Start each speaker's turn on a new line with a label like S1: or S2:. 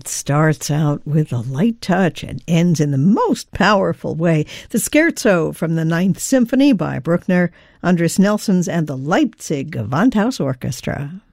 S1: It starts out with a light touch and ends in the most powerful way. The Scherzo from the Ninth Symphony by Bruckner, Andris Nelsons and the Leipzig Gewandhaus Orchestra.